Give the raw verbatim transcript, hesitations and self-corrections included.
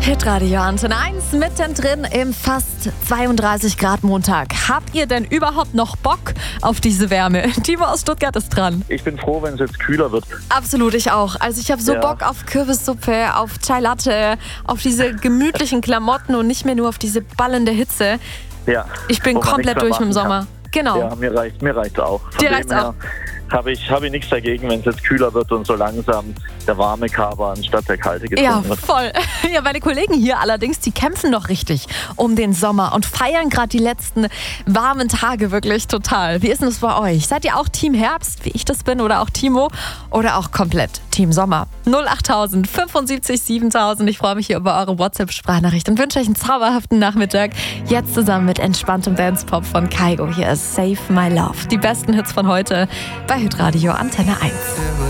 Hitradio Antenne eins, mittendrin im fast zweiunddreißig Grad Montag. Habt ihr denn überhaupt noch Bock auf diese Wärme? Timo aus Stuttgart ist dran. Ich bin froh, wenn es jetzt kühler wird. Absolut, ich auch. Also ich habe so Ja. Bock auf Kürbissuppe, auf Chai Latte, auf diese gemütlichen Klamotten und nicht mehr nur auf diese ballende Hitze. Ja. Ich bin Wo man komplett nichts mehr durch mit dem machen Sommer. Genau. Ja, mir reicht mir reicht auch. Von Dir dem reicht's her auch. Habe ich, hab ich nichts dagegen, wenn es jetzt kühler wird und so langsam der warme Kaba anstatt der kalte Ja, getrunken wird. voll. Ja, meine Kollegen hier allerdings, die kämpfen noch richtig um den Sommer und feiern gerade die letzten warmen Tage wirklich total. Wie ist denn das bei euch? Seid ihr auch Team Herbst, wie ich das bin, oder auch Timo? Oder auch komplett Team Sommer? null achttausend fünfundsiebzig siebentausend. Ich freue mich hier über eure WhatsApp-Sprachnachricht und wünsche euch einen zauberhaften Nachmittag. Jetzt zusammen mit entspanntem Dance-Pop von Kygo. Hier ist Save My Love. Die besten Hits von heute bei Hitradio Antenne eins.